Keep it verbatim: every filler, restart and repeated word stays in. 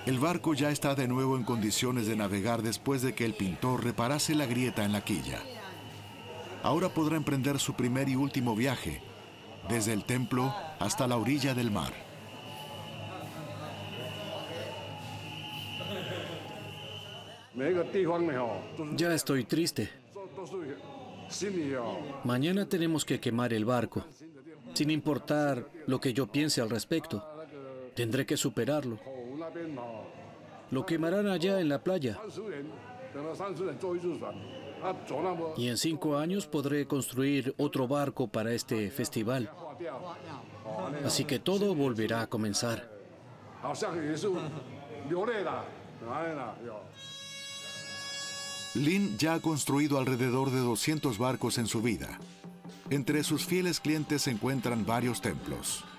El barco ya está de nuevo en condiciones de navegar después de que el pintor reparase la grieta en la quilla. Ahora podrá emprender su primer y último viaje, desde el templo hasta la orilla del mar. Ya estoy triste. Mañana tenemos que quemar el barco, sin importar lo que yo piense al respecto. Tendré que superarlo. Lo quemarán allá en la playa. Y en cinco años podré construir otro barco para este festival. Así que todo volverá a comenzar. Lin ya ha construido alrededor de doscientos barcos en su vida. Entre sus fieles clientes se encuentran varios templos.